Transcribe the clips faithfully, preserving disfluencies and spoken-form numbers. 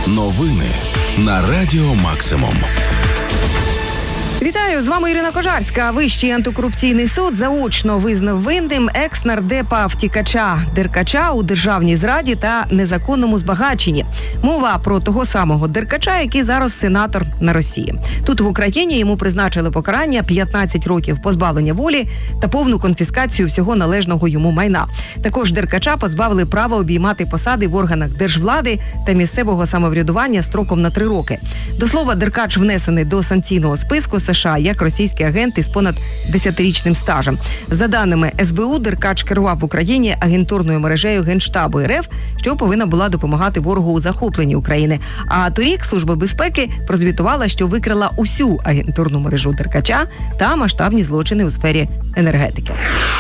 Новини на Радіо Максимум. Вітаю, з вами Ірина Кожарська. Вищий антикорупційний суд заочно визнав винним екс-нардепа-втікача Деркача у державній зраді та незаконному збагаченні. Мова про того самого Деркача, який зараз сенатор на Росії. Тут в Україні йому призначили покарання п'ятнадцять років позбавлення волі та повну конфіскацію всього належного йому майна. Також Деркача позбавили права обіймати посади в органах держвлади та місцевого самоврядування строком на три роки. До слова, Деркач внесений до санкційного списку США як російський агент із понад десятирічним стажем. За даними ес бе у, Деркач керував в Україні агентурною мережею Генштабу РФ, що повинна була допомагати ворогу у захопленні України. А торік Служба безпеки прозвітувала, що викрила усю агентурну мережу Деркача та масштабні злочини у сфері енергетики.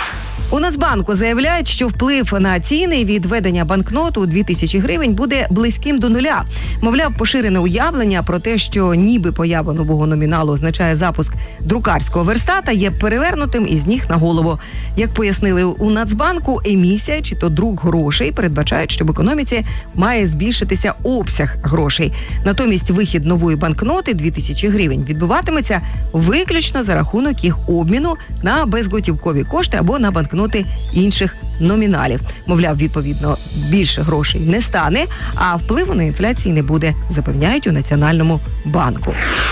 У Нацбанку заявляють, що вплив на ціни від введення банкноту у дві тисячі гривень буде близьким до нуля. Мовляв, поширене уявлення про те, що ніби поява нового номіналу означає запуск друкарського верстата, є перевернутим із ніг на голову. Як пояснили у Нацбанку, емісія чи то друк грошей передбачають, що в економіці має збільшитися обсяг грошей. Натомість вихід нової банкноти дві тисячі гривень відбуватиметься виключно за рахунок їх обміну на безготівкові кошти або на банкноти інших номіналів. Мовляв, відповідно, більше грошей не стане, а впливу на інфляцію не буде, запевняють у Національному банку.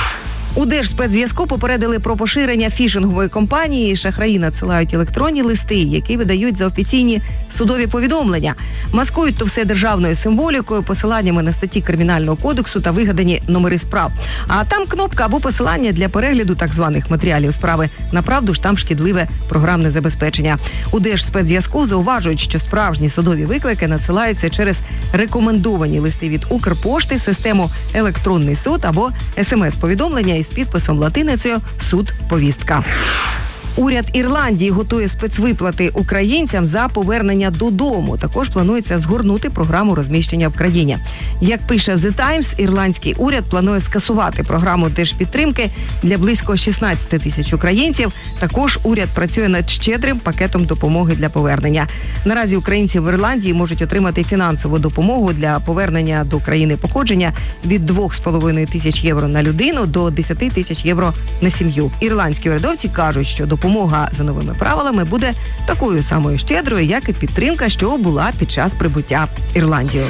У Держспецзв'язку попередили про поширення фішингової кампанії. Шахраї надсилають електронні листи, які видають за офіційні судові повідомлення. Маскують то все державною символікою, посиланнями на статті Кримінального кодексу та вигадані номери справ. А там кнопка або посилання для перегляду так званих матеріалів справи. Направду ж там шкідливе програмне забезпечення. У Держспецзв'язку зауважують, що справжні судові виклики надсилаються через рекомендовані листи від Укрпошти, систему електронний суд або ес ем ес-повідомлення із підписом латиницею «Суд-повістка». Уряд Ірландії готує спецвиплати українцям за повернення додому. Також планується згорнути програму розміщення в країні. Як пише The Times, ірландський уряд планує скасувати програму держпідтримки для близько шістнадцять тисяч українців. Також уряд працює над щедрим пакетом допомоги для повернення. Наразі українці в Ірландії можуть отримати фінансову допомогу для повернення до країни походження від двох з половиною тисяч євро на людину до десять тисяч євро на сім'ю. Ірландські урядовці кажуть, що допомога Допомога за новими правилами буде такою самою щедрою, як і підтримка, що була під час прибуття в Ірландію.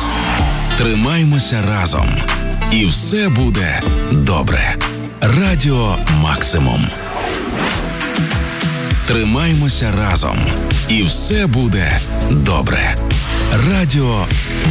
Тримаймося разом. І все буде добре. Радіо Максимум. Тримаймося разом. І все буде добре. Радіо